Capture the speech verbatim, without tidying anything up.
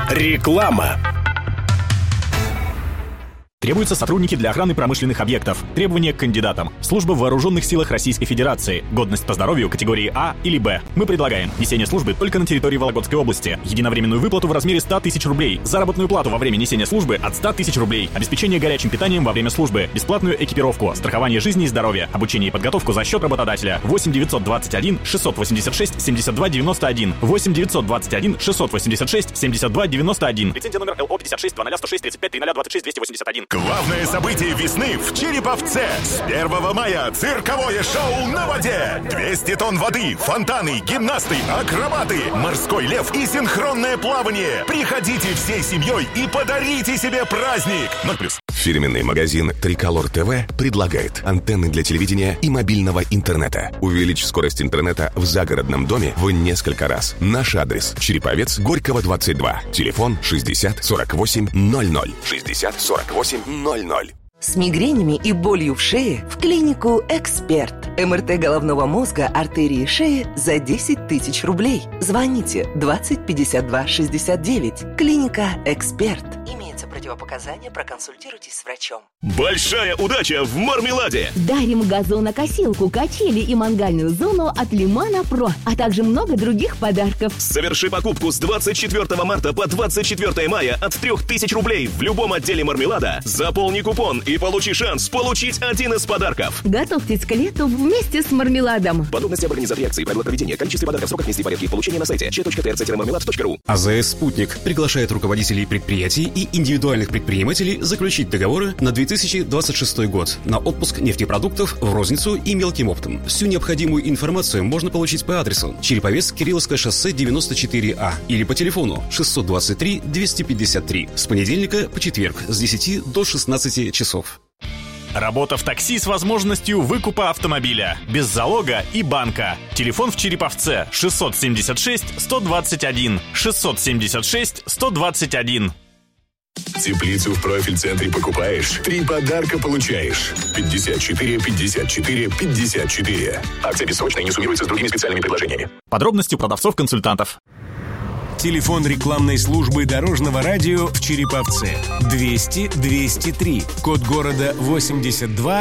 Реклама. Требуются сотрудники для охраны промышленных объектов. Требования к кандидатам. Служба в Вооруженных силах Российской Федерации. Годность по здоровью категории А или Б. Мы предлагаем несение службы только на территории Вологодской области. Единовременную выплату в размере сто тысяч рублей. Заработную плату во время несения службы от ста тысяч рублей. Обеспечение горячим питанием во время службы. Бесплатную экипировку. Страхование жизни и здоровья. Обучение и подготовку за счет работодателя. восемь девятьсот двадцать один шестьсот восемьдесят шесть семьдесят два девяносто один. восемь девятьсот двадцать один шестьсот восемьдесят шесть семьдесят два девяносто один. Лицензия номер эл о пятьдесят шесть два ноль сто шесть тридцать пять три ноль двадцать шесть двести восемьдесят один. Главное событие весны в Череповце. С первого мая цирковое шоу на воде. двести тонн воды, фонтаны, гимнасты, акробаты, морской лев и синхронное плавание. Приходите всей семьей и подарите себе праздник. ноль плюс. Фирменный магазин Триколор ТВ предлагает антенны для телевидения и мобильного интернета. Увеличь скорость интернета в загородном доме в несколько раз. Наш адрес: Череповец, Горького, двадцать два. Телефон шестьдесят сорок восемь ноль ноль. шестьдесят сорок восемь ноль ноль. С мигренями и болью в шее в клинику «Эксперт». эм эр тэ головного мозга, артерии шеи за десять тысяч рублей. Звоните двадцать пятьдесят два шестьдесят девять. Клиника «Эксперт». Имеются противопоказания, проконсультируйтесь с врачом. Большая удача в Мармеладе. Дарим газонокосилку, качели и мангальную зону от Лимана Про, а также много других подарков. Соверши покупку с двадцать четвёртого марта по двадцать четвёртое мая от трёх тысяч рублей в любом отделе Мармелада. Заполни купон и получи шанс получить один из подарков. Готовьтесь к лету вместе с Мармеладом. Подробности об организации акции, правила проведения, количестве подарков, сроках, месте и порядке получения на сайте че точка тэ эр цэ мармелад точка ру. АЗС «Спутник» приглашает руководителей предприятий и индивидуальных предпринимателей заключить договоры на две тысячи двадцать шестой год на отпуск нефтепродуктов в розницу и мелким оптом. Всю необходимую информацию можно получить по адресу: Череповец, Кирилловское шоссе девяносто четыре А или по телефону шестьсот двадцать три двести пятьдесят три с понедельника по четверг с десяти до шестнадцати часов. Работа в такси с возможностью выкупа автомобиля. Без залога и банка. Телефон в Череповце шестьсот семьдесят шесть сто двадцать один. шестьсот семьдесят шесть сто двадцать один. Теплицу в профиль-центре покупаешь, три подарка получаешь. пятьдесят четыре пятьдесят четыре пятьдесят четыре. Акция бессрочная и не суммируется с другими специальными предложениями. Подробности у продавцов-консультантов. Телефон рекламной службы Дорожного радио в Череповце двести двести три. Код города восемьдесят два